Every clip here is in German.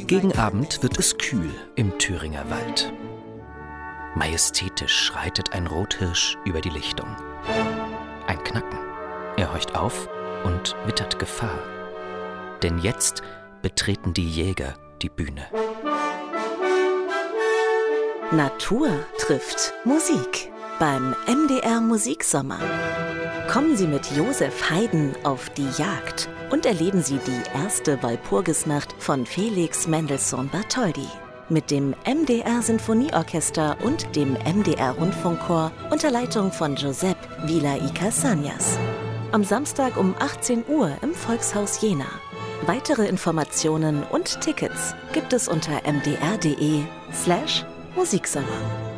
Gegen Abend wird es kühl im Thüringer Wald. Majestätisch schreitet ein Rothirsch über die Lichtung. Ein Knacken. Er horcht auf und wittert Gefahr. Denn jetzt betreten die Jäger die Bühne. Natur trifft Musik beim MDR Musiksommer. Kommen Sie mit Josef Haydn auf die Jagd und erleben Sie die erste Walpurgisnacht von Felix Mendelssohn Bartholdy mit dem MDR Sinfonieorchester und dem MDR Rundfunkchor unter Leitung von Giuseppe Villa-i-Cassagnas. Am Samstag um 18 Uhr im Volkshaus Jena. Weitere Informationen und Tickets gibt es unter mdr.de/Musiksommer.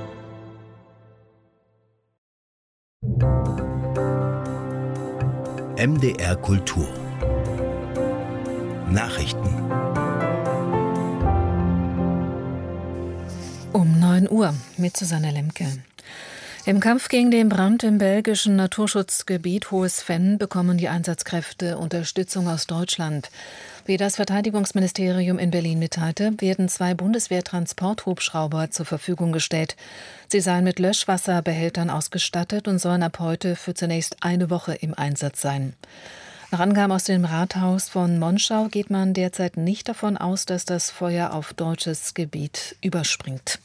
MDR Kultur Nachrichten um 9 Uhr mit Susanne Lemke. Im Kampf gegen den Brand im belgischen Naturschutzgebiet Hohes Venn bekommen die Einsatzkräfte Unterstützung aus Deutschland. Wie das Verteidigungsministerium in Berlin mitteilte, werden 2 Bundeswehr-Transporthubschrauber zur Verfügung gestellt. Sie seien mit Löschwasserbehältern ausgestattet und sollen ab heute für zunächst eine Woche im Einsatz sein. Nach Angaben aus dem Rathaus von Monschau geht man derzeit nicht davon aus, dass das Feuer auf deutsches Gebiet überspringt.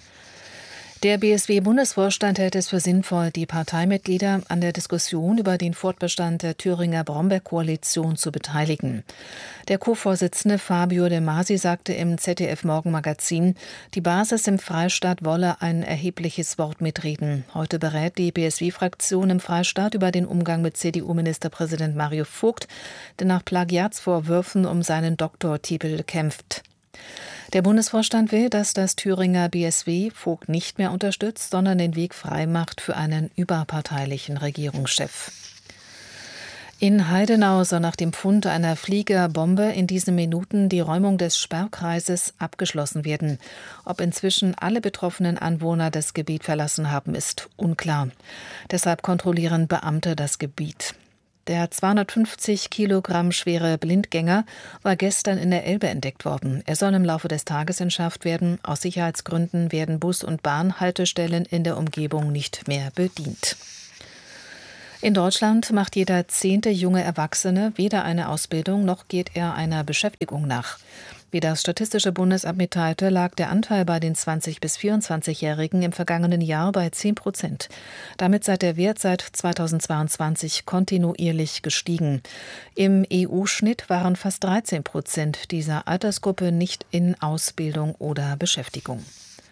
Der BSW-Bundesvorstand hält es für sinnvoll, die Parteimitglieder an der Diskussion über den Fortbestand der Thüringer Brombeerkoalition zu beteiligen. Der Co-Vorsitzende Fabio De Masi sagte im ZDF-Morgenmagazin, die Basis im Freistaat wolle ein erhebliches Wort mitreden. Heute berät die BSW-Fraktion im Freistaat über den Umgang mit CDU-Ministerpräsident Mario Vogt, der nach Plagiatsvorwürfen um seinen Doktortitel kämpft. Der Bundesvorstand will, dass das Thüringer BSW Vogt nicht mehr unterstützt, sondern den Weg frei macht für einen überparteilichen Regierungschef. In Heidenau soll nach dem Fund einer Fliegerbombe in diesen Minuten die Räumung des Sperrkreises abgeschlossen werden. Ob inzwischen alle betroffenen Anwohner das Gebiet verlassen haben, ist unklar. Deshalb kontrollieren Beamte das Gebiet. Der 250 Kilogramm schwere Blindgänger war gestern in der Elbe entdeckt worden. Er soll im Laufe des Tages entschärft werden. Aus Sicherheitsgründen werden Bus- und Bahnhaltestellen in der Umgebung nicht mehr bedient. In Deutschland macht jeder 10. junge Erwachsene weder eine Ausbildung noch geht er einer Beschäftigung nach. Wie das Statistische Bundesamt mitteilte, lag der Anteil bei den 20- bis 24-Jährigen im vergangenen Jahr bei 10%. Damit sei der Wert seit 2022 kontinuierlich gestiegen. Im EU-Schnitt waren fast 13% dieser Altersgruppe nicht in Ausbildung oder Beschäftigung.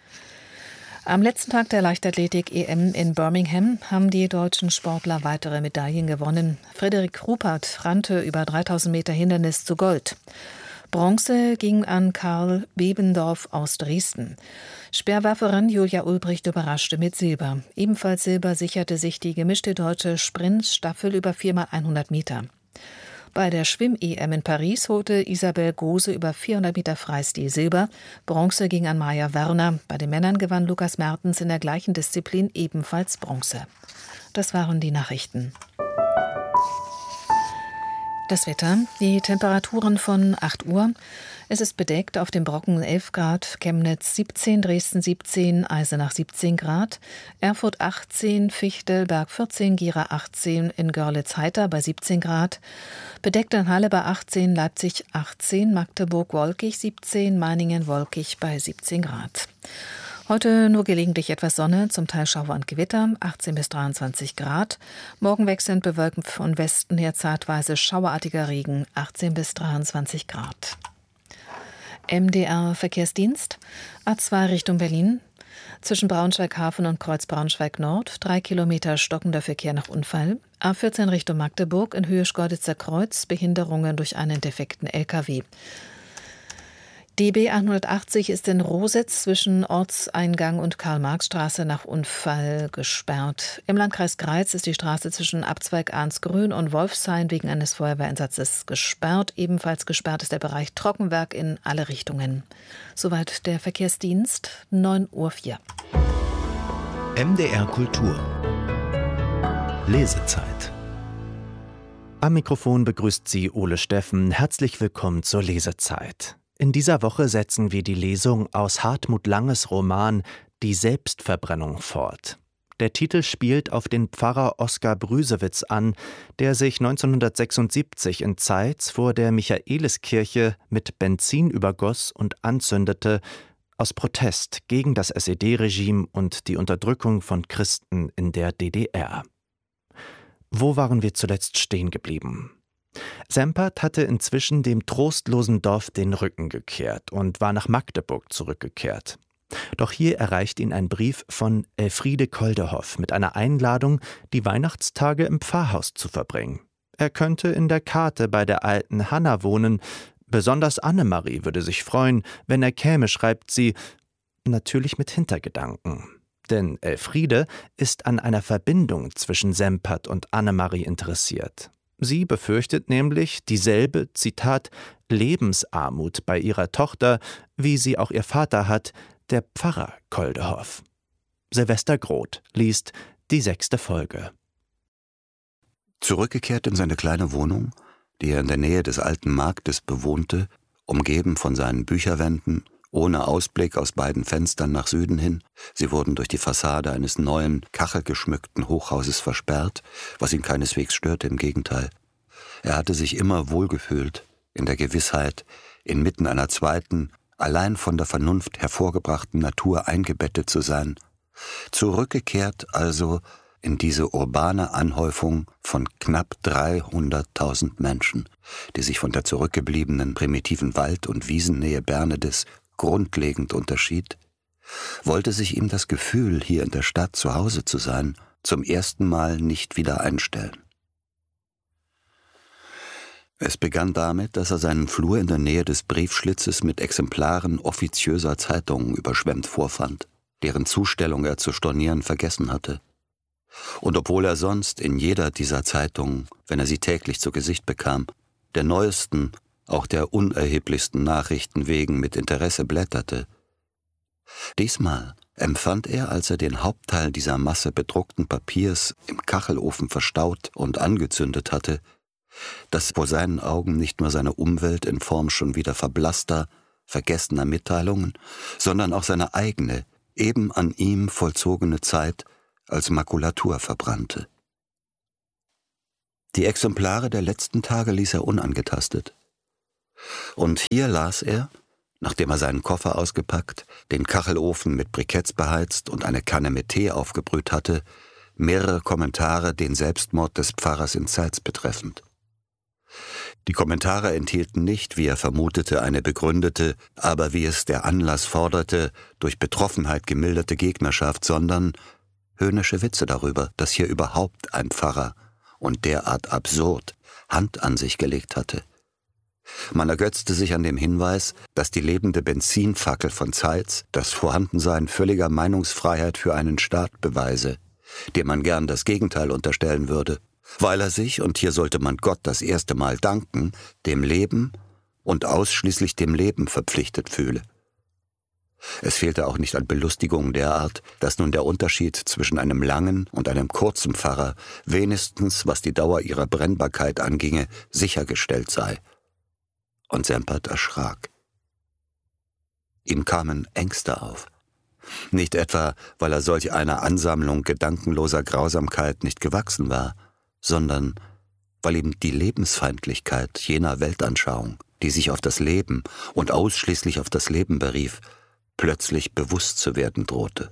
Am letzten Tag der Leichtathletik-EM in Birmingham haben die deutschen Sportler weitere Medaillen gewonnen. Frederik Ruppert rannte über 3000 Meter Hindernis zu Gold. Bronze ging an Karl Bebendorf aus Dresden. Speerwerferin Julia Ulbricht überraschte mit Silber. Ebenfalls Silber sicherte sich die gemischte deutsche Sprintstaffel über 4x100 Meter. Bei der Schwimm-EM in Paris holte Isabel Gose über 400 Meter Freistil Silber. Bronze ging an Maja Werner. Bei den Männern gewann Lukas Mertens in der gleichen Disziplin ebenfalls Bronze. Das waren die Nachrichten. Das Wetter, die Temperaturen von 8 Uhr. Es ist bedeckt, auf dem Brocken 11 Grad, Chemnitz 17, Dresden 17, Eisenach 17 Grad, Erfurt 18, Fichtelberg 14, Gera 18, in Görlitz-Heiter bei 17 Grad, bedeckt in Halle bei 18, Leipzig 18, Magdeburg wolkig 17, Meiningen wolkig bei 17 Grad. Heute nur gelegentlich etwas Sonne, zum Teil Schauer und Gewitter, 18 bis 23 Grad. Morgen wechselnd bewölkt von Westen her zeitweise schauerartiger Regen, 18 bis 23 Grad. MDR Verkehrsdienst, A2 Richtung Berlin. Zwischen Braunschweig-Hafen und Kreuz Braunschweig-Nord, 3 Kilometer stockender Verkehr nach Unfall. A14 Richtung Magdeburg, in Höhe Schkeuditzer Kreuz, Behinderungen durch einen defekten LKW. DB 180 ist in Rositz zwischen Ortseingang und Karl-Marx-Straße nach Unfall gesperrt. Im Landkreis Greiz ist die Straße zwischen Abzweig Arnsgrün und Wolfshain wegen eines Feuerwehreinsatzes gesperrt. Ebenfalls gesperrt ist der Bereich Trockenwerk in alle Richtungen. Soweit der Verkehrsdienst, 9:04 Uhr. MDR Kultur Lesezeit. Am Mikrofon begrüßt Sie Ole Steffen. Herzlich willkommen zur Lesezeit. In dieser Woche setzen wir die Lesung aus Hartmut Langes Roman »Die Selbstverbrennung« fort. Der Titel spielt auf den Pfarrer Oskar Brüsewitz an, der sich 1976 in Zeitz vor der Michaeliskirche mit Benzin übergoss und anzündete, aus Protest gegen das SED-Regime und die Unterdrückung von Christen in der DDR. Wo waren wir zuletzt stehen geblieben? Sempert hatte inzwischen dem trostlosen Dorf den Rücken gekehrt und war nach Magdeburg zurückgekehrt. Doch hier erreicht ihn ein Brief von Elfriede Koldehoff mit einer Einladung, die Weihnachtstage im Pfarrhaus zu verbringen. Er könnte in der Kate bei der alten Hanna wohnen. Besonders Annemarie würde sich freuen, wenn er käme, schreibt sie, natürlich mit Hintergedanken. Denn Elfriede ist an einer Verbindung zwischen Sempert und Annemarie interessiert. Sie befürchtet nämlich dieselbe, Zitat, Lebensarmut bei ihrer Tochter, wie sie auch ihr Vater hat, der Pfarrer Koldehoff. Silvester Groth liest die 6. Folge. Zurückgekehrt in seine kleine Wohnung, die er in der Nähe des alten Marktes bewohnte, umgeben von seinen Bücherwänden, ohne Ausblick aus beiden Fenstern nach Süden hin. Sie wurden durch die Fassade eines neuen, kachelgeschmückten Hochhauses versperrt, was ihn keineswegs störte, im Gegenteil. Er hatte sich immer wohlgefühlt, in der Gewissheit, inmitten einer zweiten, allein von der Vernunft hervorgebrachten Natur eingebettet zu sein. Zurückgekehrt also in diese urbane Anhäufung von knapp 300.000 Menschen, die sich von der zurückgebliebenen primitiven Wald- und Wiesennähe Bernedes grundlegend unterschied, wollte sich ihm das Gefühl, hier in der Stadt zu Hause zu sein, zum ersten Mal nicht wieder einstellen. Es begann damit, dass er seinen Flur in der Nähe des Briefschlitzes mit Exemplaren offiziöser Zeitungen überschwemmt vorfand, deren Zustellung er zu stornieren vergessen hatte. Und obwohl er sonst in jeder dieser Zeitungen, wenn er sie täglich zu Gesicht bekam, der neuesten, auch der unerheblichsten Nachrichten wegen mit Interesse blätterte, diesmal empfand er, als er den Hauptteil dieser Masse bedruckten Papiers im Kachelofen verstaut und angezündet hatte, dass vor seinen Augen nicht nur seine Umwelt in Form schon wieder verblasster, vergessener Mitteilungen, sondern auch seine eigene, eben an ihm vollzogene Zeit als Makulatur verbrannte. Die Exemplare der letzten Tage ließ er unangetastet. Und hier las er, nachdem er seinen Koffer ausgepackt, den Kachelofen mit Briketts beheizt und eine Kanne mit Tee aufgebrüht hatte, mehrere Kommentare den Selbstmord des Pfarrers in Zeitz betreffend. Die Kommentare enthielten nicht, wie er vermutete, eine begründete, aber wie es der Anlass forderte, durch Betroffenheit gemilderte Gegnerschaft, sondern höhnische Witze darüber, dass hier überhaupt ein Pfarrer und derart absurd Hand an sich gelegt hatte. Man ergötzte sich an dem Hinweis, dass die lebende Benzinfackel von Zeitz das Vorhandensein völliger Meinungsfreiheit für einen Staat beweise, dem man gern das Gegenteil unterstellen würde, weil er sich, und hier sollte man Gott das erste Mal danken, dem Leben und ausschließlich dem Leben verpflichtet fühle. Es fehlte auch nicht an Belustigungen derart, dass nun der Unterschied zwischen einem langen und einem kurzen Pfarrer wenigstens, was die Dauer ihrer Brennbarkeit anginge, sichergestellt sei. Und Sempert erschrak. Ihm kamen Ängste auf. Nicht etwa, weil er solch einer Ansammlung gedankenloser Grausamkeit nicht gewachsen war, sondern weil ihm die Lebensfeindlichkeit jener Weltanschauung, die sich auf das Leben und ausschließlich auf das Leben berief, plötzlich bewusst zu werden drohte.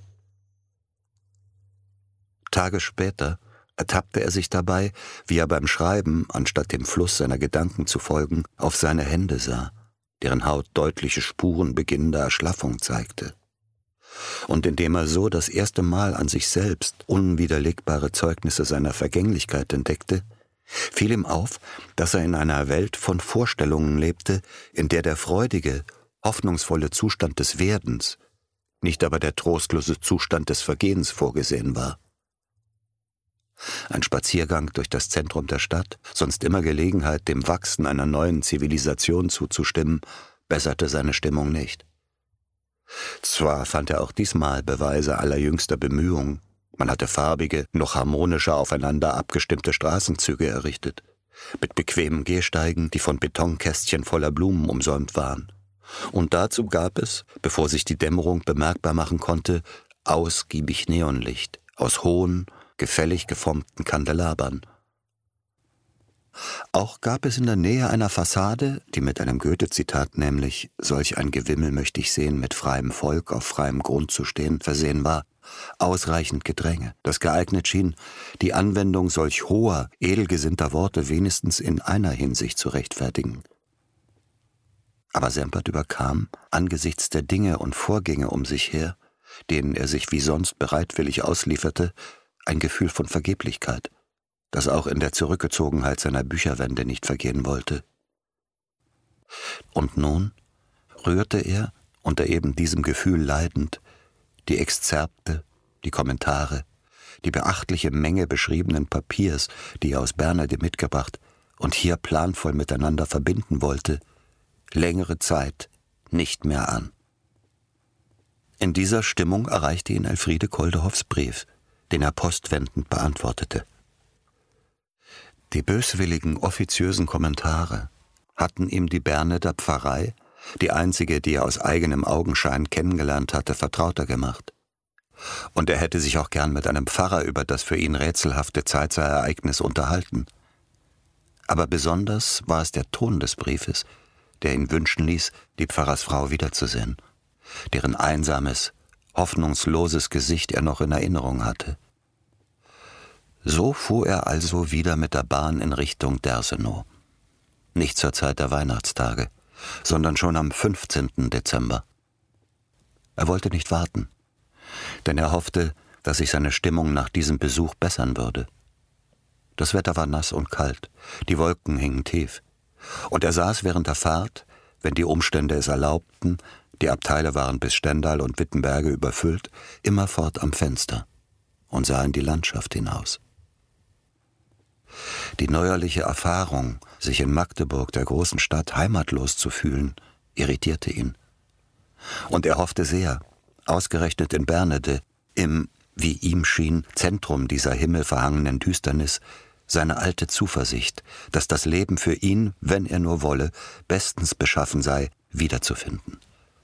Tage später ertappte er sich dabei, wie er beim Schreiben, anstatt dem Fluss seiner Gedanken zu folgen, auf seine Hände sah, deren Haut deutliche Spuren beginnender Erschlaffung zeigte. Und indem er so das erste Mal an sich selbst unwiderlegbare Zeugnisse seiner Vergänglichkeit entdeckte, fiel ihm auf, dass er in einer Welt von Vorstellungen lebte, in der der freudige, hoffnungsvolle Zustand des Werdens, nicht aber der trostlose Zustand des Vergehens vorgesehen war. Ein Spaziergang durch das Zentrum der Stadt, sonst immer Gelegenheit, dem Wachsen einer neuen Zivilisation zuzustimmen, besserte seine Stimmung nicht. Zwar fand er auch diesmal Beweise allerjüngster Bemühungen, man hatte farbige, noch harmonischer aufeinander abgestimmte Straßenzüge errichtet, mit bequemen Gehsteigen, die von Betonkästchen voller Blumen umsäumt waren, Und dazu gab es, bevor sich die Dämmerung bemerkbar machen konnte, ausgiebig Neonlicht aus hohen, gefällig geformten Kandelabern. Auch gab es in der Nähe einer Fassade, die mit einem Goethe-Zitat, nämlich »Solch ein Gewimmel möchte ich sehen, mit freiem Volk auf freiem Grund zu stehen«, versehen war, ausreichend Gedränge, das geeignet schien, die Anwendung solch hoher, edelgesinnter Worte wenigstens in einer Hinsicht zu rechtfertigen. Aber Sempert überkam, angesichts der Dinge und Vorgänge um sich her, denen er sich wie sonst bereitwillig auslieferte, ein Gefühl von Vergeblichkeit, das auch in der Zurückgezogenheit seiner Bücherwände nicht vergehen wollte. Und nun rührte er, unter eben diesem Gefühl leidend, die Exzerpte, die Kommentare, die beachtliche Menge beschriebenen Papiers, die er aus Bernede mitgebracht und hier planvoll miteinander verbinden wollte, längere Zeit nicht mehr an. In dieser Stimmung erreichte ihn Elfriede Koldehoffs Brief, den er postwendend beantwortete. Die böswilligen, offiziösen Kommentare hatten ihm die Berneder Pfarrei, die einzige, die er aus eigenem Augenschein kennengelernt hatte, vertrauter gemacht. Und er hätte sich auch gern mit einem Pfarrer über das für ihn rätselhafte Zeitsereignis unterhalten. Aber besonders war es der Ton des Briefes, der ihn wünschen ließ, die Pfarrersfrau wiederzusehen, deren einsames, hoffnungsloses Gesicht er noch in Erinnerung hatte. So fuhr er also wieder mit der Bahn in Richtung Dersenow. Nicht zur Zeit der Weihnachtstage, sondern schon am 15. Dezember. Er wollte nicht warten, denn er hoffte, dass sich seine Stimmung nach diesem Besuch bessern würde. Das Wetter war nass und kalt, die Wolken hingen tief, und er saß während der Fahrt, wenn die Umstände es erlaubten, die Abteile waren bis Stendal und Wittenberge überfüllt, immerfort am Fenster und sah in die Landschaft hinaus. Die neuerliche Erfahrung, sich in Magdeburg, der großen Stadt, heimatlos zu fühlen, irritierte ihn. Und er hoffte sehr, ausgerechnet in Bernede, im, wie ihm schien, Zentrum dieser himmelverhangenen Düsternis, seine alte Zuversicht, dass das Leben für ihn, wenn er nur wolle, bestens beschaffen sei, wiederzufinden.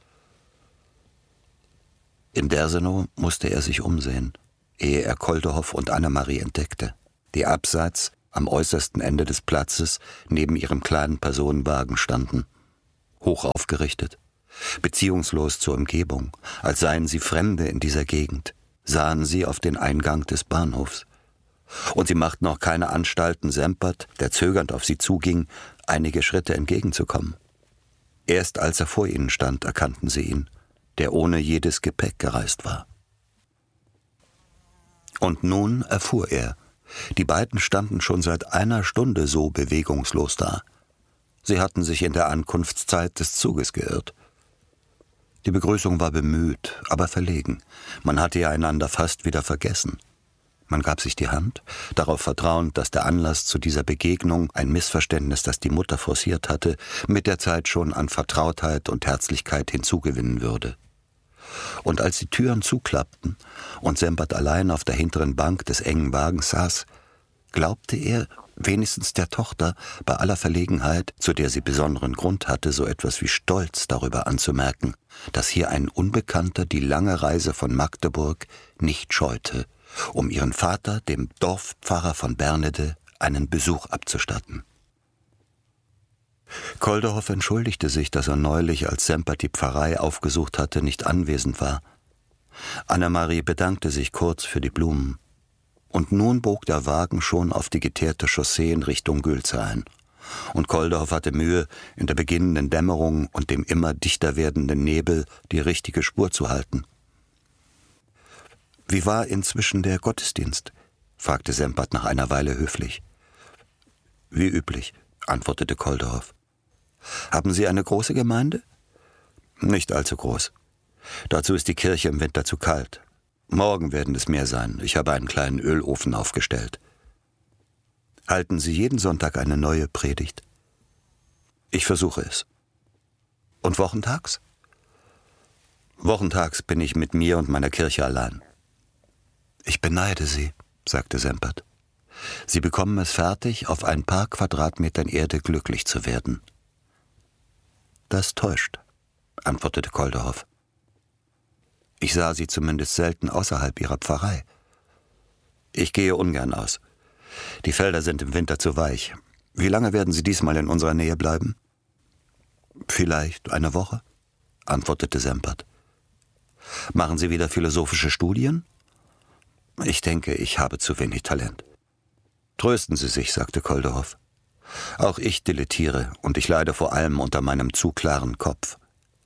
In Dersenow musste er sich umsehen, ehe er Koldehoff und Annemarie entdeckte, die abseits, am äußersten Ende des Platzes, neben ihrem kleinen Personenwagen standen, hoch aufgerichtet, beziehungslos zur Umgebung, als seien sie Fremde in dieser Gegend, sahen sie auf den Eingang des Bahnhofs. Und sie machten auch keine Anstalten, Sempert, der zögernd auf sie zuging, einige Schritte entgegenzukommen. Erst als er vor ihnen stand, erkannten sie ihn, der ohne jedes Gepäck gereist war. Und nun erfuhr er, die beiden standen schon seit einer Stunde so bewegungslos da. Sie hatten sich in der Ankunftszeit des Zuges geirrt. Die Begrüßung war bemüht, aber verlegen. Man hatte ja einander fast wieder vergessen. Man gab sich die Hand, darauf vertrauend, dass der Anlass zu dieser Begegnung, ein Missverständnis, das die Mutter forciert hatte, mit der Zeit schon an Vertrautheit und Herzlichkeit hinzugewinnen würde. Und als die Türen zuklappten und Sempert allein auf der hinteren Bank des engen Wagens saß, glaubte er, wenigstens der Tochter, bei aller Verlegenheit, zu der sie besonderen Grund hatte, so etwas wie Stolz darüber anzumerken, dass hier ein Unbekannter die lange Reise von Magdeburg nicht scheute, um ihren Vater, dem Dorfpfarrer von Bernede, einen Besuch abzustatten. Koldehoff entschuldigte sich, dass er neulich, als Sempert die Pfarrei aufgesucht hatte, nicht anwesend war. Annemarie bedankte sich kurz für die Blumen. Und nun bog der Wagen schon auf die geteerte Chaussee in Richtung Gülze ein. Und Koldehoff hatte Mühe, in der beginnenden Dämmerung und dem immer dichter werdenden Nebel die richtige Spur zu halten. »Wie war inzwischen der Gottesdienst?« fragte Sempert nach einer Weile höflich. »Wie üblich«, antwortete Koldehoff. »Haben Sie eine große Gemeinde?« »Nicht allzu groß. Dazu ist die Kirche im Winter zu kalt. Morgen werden es mehr sein. Ich habe einen kleinen Ölofen aufgestellt.« »Halten Sie jeden Sonntag eine neue Predigt?« »Ich versuche es.« »Und wochentags?« »Wochentags bin ich mit mir und meiner Kirche allein.« »Ich beneide Sie«, sagte Sempert. »Sie bekommen es fertig, auf ein paar Quadratmetern Erde glücklich zu werden.« »Das täuscht«, antwortete Kolderhoff. Ich sah Sie zumindest selten außerhalb Ihrer Pfarrei. Ich gehe ungern aus. Die Felder sind im Winter zu weich. Wie lange werden Sie diesmal in unserer Nähe bleiben? Vielleicht eine Woche, antwortete Sempert. Machen Sie wieder philosophische Studien? Ich denke, ich habe zu wenig Talent. Trösten Sie sich, sagte Kolderhoff. Auch ich dilettiere und ich leide vor allem unter meinem zu klaren Kopf.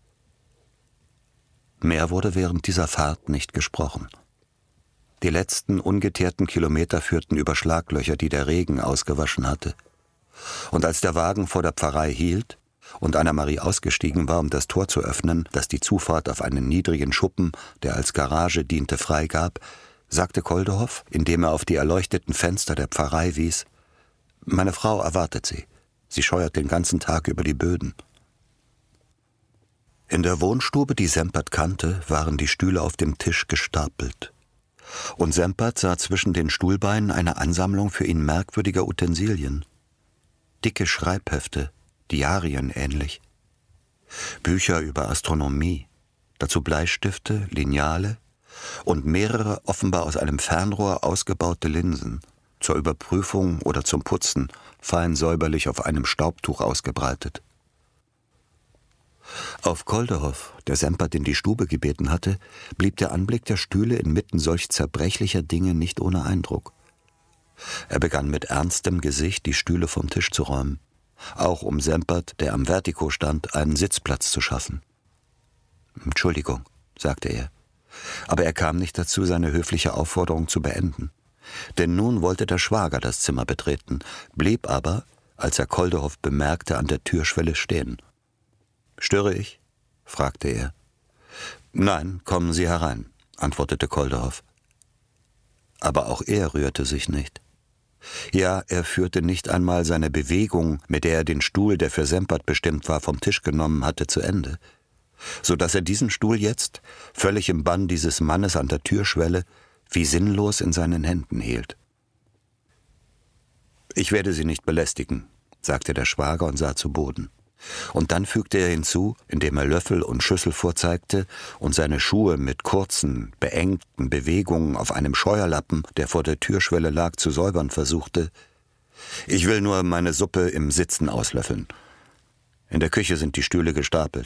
Mehr wurde während dieser Fahrt nicht gesprochen. Die letzten ungeteerten Kilometer führten über Schlaglöcher, die der Regen ausgewaschen hatte. Und als der Wagen vor der Pfarrei hielt und Anna-Marie ausgestiegen war, um das Tor zu öffnen, das die Zufahrt auf einen niedrigen Schuppen, der als Garage diente, freigab, sagte Kolderhoff, indem er auf die erleuchteten Fenster der Pfarrei wies: »Meine Frau erwartet Sie. Sie scheuert den ganzen Tag über die Böden.« In der Wohnstube, die Sempert kannte, waren die Stühle auf dem Tisch gestapelt. Und Sempert sah zwischen den Stuhlbeinen eine Ansammlung für ihn merkwürdiger Utensilien. Dicke Schreibhefte, Diarien ähnlich. Bücher über Astronomie, dazu Bleistifte, Lineale und mehrere offenbar aus einem Fernrohr ausgebaute Linsen, zur Überprüfung oder zum Putzen, fein säuberlich auf einem Staubtuch ausgebreitet. Auf Kolderhoff, der Sempert in die Stube gebeten hatte, blieb der Anblick der Stühle inmitten solch zerbrechlicher Dinge nicht ohne Eindruck. Er begann mit ernstem Gesicht, die Stühle vom Tisch zu räumen, auch um Sempert, der am Vertiko stand, einen Sitzplatz zu schaffen. »Entschuldigung«, sagte er, aber er kam nicht dazu, seine höfliche Aufforderung zu beenden. Denn nun wollte der Schwager das Zimmer betreten, blieb aber, als er Kolderhoff bemerkte, an der Türschwelle stehen. »Störe ich?« fragte er. »Nein, kommen Sie herein«, antwortete Kolderhoff. Aber auch er rührte sich nicht. Ja, er führte nicht einmal seine Bewegung, mit der er den Stuhl, der für Sempert bestimmt war, vom Tisch genommen hatte, zu Ende, so dass er diesen Stuhl jetzt, völlig im Bann dieses Mannes an der Türschwelle, wie sinnlos in seinen Händen hielt. »Ich werde Sie nicht belästigen«, sagte der Schwager und sah zu Boden. Und dann fügte er hinzu, indem er Löffel und Schüssel vorzeigte und seine Schuhe mit kurzen, beengten Bewegungen auf einem Scheuerlappen, der vor der Türschwelle lag, zu säubern versuchte: »Ich will nur meine Suppe im Sitzen auslöffeln. In der Küche sind die Stühle gestapelt.